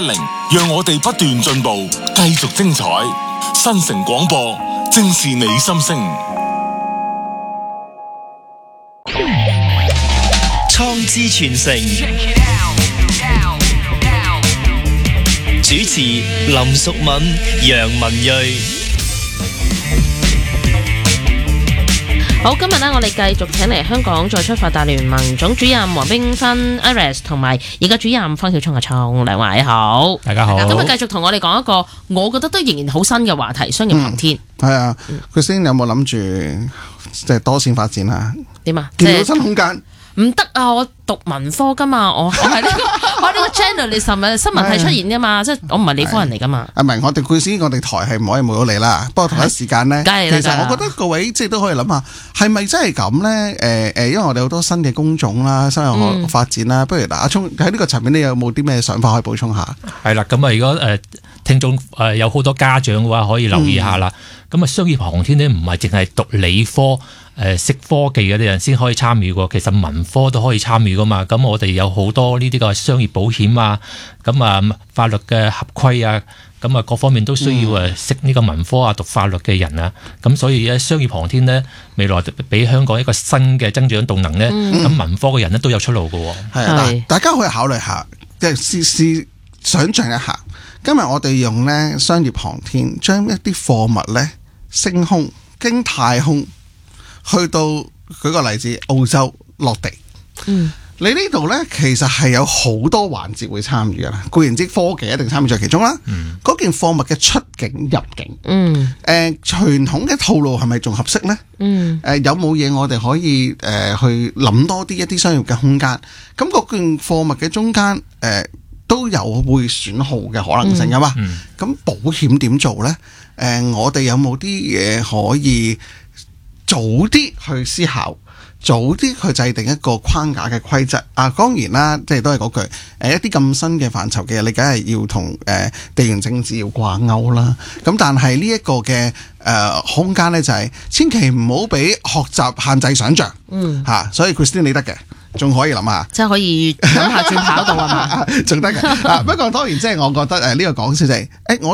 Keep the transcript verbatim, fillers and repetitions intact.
零，讓我哋不斷進步，繼續精彩。新城廣播，正是你心聲。 創智全城，主持林淑敏、楊文睿。 好，今日呢，我哋繼續請嚟香港再出發大聯盟總主任黃冰芬 Iris 同埋而家主任方曉聰阿聰，兩位好， 大家好。 今日繼續同我哋講一個我覺得都仍然好新嘅話題——商業航天。 係、嗯、啊，佢先有冇諗住即係多線發展啊？ 點啊？ 見到新空間？ 唔得啊！我讀文科噶嘛，我我係呢個我呢個 journalism 新聞系出現噶嘛，即係我唔係理科人嚟噶嘛。 啊，唔係，我哋故事我哋台係唔可以冇咗你啦。不過同一時間咧，其實我覺得各位即係都可以諗下，係咪真係咁咧？誒、呃、誒，因為我哋好多新嘅工種啦，新嘅發展啦，嗯、不如嗱，阿聰喺呢個層面，你有冇啲咩想法可以補充下？ 係啦，咁啊，如果誒聽眾誒有好多家長嘅話，可以留意下啦。咁啊、嗯，商業航天咧唔係淨係讀理科。誒識科技嘅啲人先可以參與喎，其實文科都可以參與噶嘛。咁我哋有好多呢啲個商業保險啊，咁啊法律嘅合規啊，咁啊各方面都需要誒識呢個文科啊，讀法律嘅人啊。咁所以咧商業航天呢，未來俾香港一個新嘅增長動能呢，咁、嗯、文科嘅人呢都有出路㗎喎。 係啊，大家可以考慮下，即係試試想像一下，今日我哋用呢商業航天將一啲貨物呢升空經太空。去到舉個例子，澳洲落地，嗯，你呢度呢，其實係有好多環節會參與噶啦。固然之科技一定參與在其中啦，嗰、嗯、件貨物嘅出境入境，嗯，誒、呃、傳統嘅套路係咪仲合適呢？嗯，誒、呃、有冇嘢我哋可以誒、呃、去諗多啲一啲商業嘅空間？咁嗰件貨物嘅中間誒、呃、都有會損耗嘅可能性噶嘛？咁、嗯嗯、保險點做呢？誒、呃、我哋有冇啲嘢可以早啲去思考，早啲去制定一個框架嘅規則啊！當然啦，即係都係嗰句，誒一啲咁新嘅範疇嘅，你梗係要同誒、呃、地緣政治要掛鈎啦。咁但係呢一個嘅誒、呃、空間咧，就係、是、千祈唔好俾學習限制想像。嗯，嚇、啊，所以 Christine 你得嘅，仲可以諗下， 即係可以諗下轉跑道啊嘛， 仲得嘅。不過當然即係我覺得誒呢個講笑就係、是、誒我。